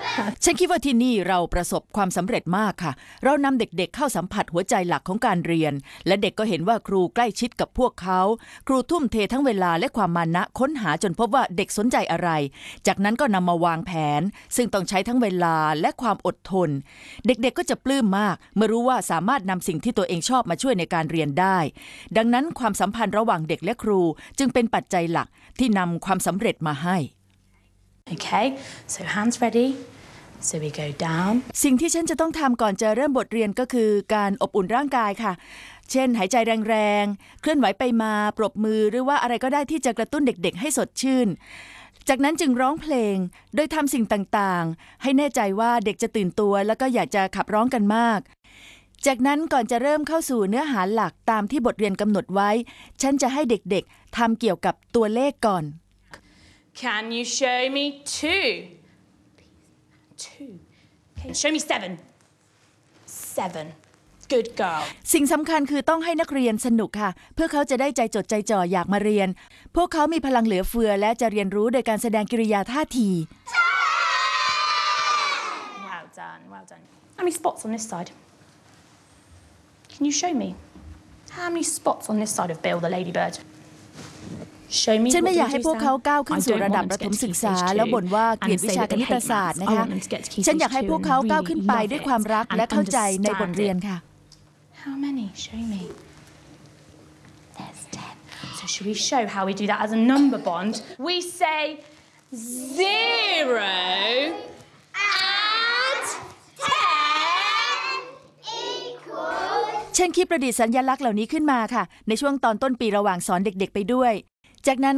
ฉันคิดว่าที่นี่เราประสบความสำเร็จมากค่ะเรานำเด็กๆเข้าสัมผัสหัวใจหลักของการเรียนและเด็กก็เห็นว่าครูใกล้ชิดกับพวกเขาครูทุ่มเททั้งเวลาและความมานะค้นหาจนพบว่าเด็กสนใจอะไรจากนั้นก็นำมาวางแผนซึ่งต้องใช้ทั้งเวลาและความอดทนเด็กๆก็จะปลื้มมากเมื่อรู้ว่าสามารถนำสิ่งที่ตัวเองชอบมาช่วยในการเรียนได้ดังนั้นความสัมพันธ์ระหว่างเด็กและครูจึงเป็นปัจจัยหลักที่นำความสำเร็จมาให้ Okay, so hands ready. So we go down. สิ่งที่ฉันจะต้องทำก่อนจะเริ่มบทเรียนก็คือการอบอุ่นร่างกายค่ะเช่นหายใจแรงๆเคลื่อนไหวไปมาปรบมือหรือว่าอะไรก็ได้ที่จะกระตุ้นเด็กๆให้สดชื่นจากนั้นจึงร้องเพลงโดยทำสิ่งต่างๆให้แน่ใจว่าเด็กจะตื่นตัวแล้วก็อยากจะขับร้องกันมากจากนั้นก่อนจะเริ่มเข้าสู่เนื้อหาหลักตามที่บทเรียนกำหนดไว้ฉันจะให้เด็กๆทำเกี่ยวกับตัวเลขก่อน Can you show me two? Two. Okay, show me seven. Seven. Good girl. สิ่งสำคัญคือต้องให้นักเรียนสนุกค่ะเพื่อเขาจะได้ใจจดใจจ่ออยากมาเรียนพวกเขามีพลังเหลือเฟือและจะเรียนรู้โดยการแสดงกิริยาท่าที Well done, well done. How many spots on this side? Can you show me? How many spots on this side of Bill the ladybird? ฉันไม่อยากให้พวกเขาก้าวขึ้นสู่ระดับประถมศึกษาแล้วบ่นว่าเกลียดวิชาคณิตศาสตร์นะคะฉันอยากให้พวกเขาก้าวขึ้นไปด้วยความรักและเข้าใจในบทเรียนค่ะ How many? Show me. There's 10. So should we show how we do that as a number bond? We say 0 and 10 ฉันคิดประดิษฐ์สัญลักษณ์เหล่านี้ขึ้นมาค่ะในช่วงตอนต้นปีระหว่างสอนเด็กๆไปด้วยจากนั้น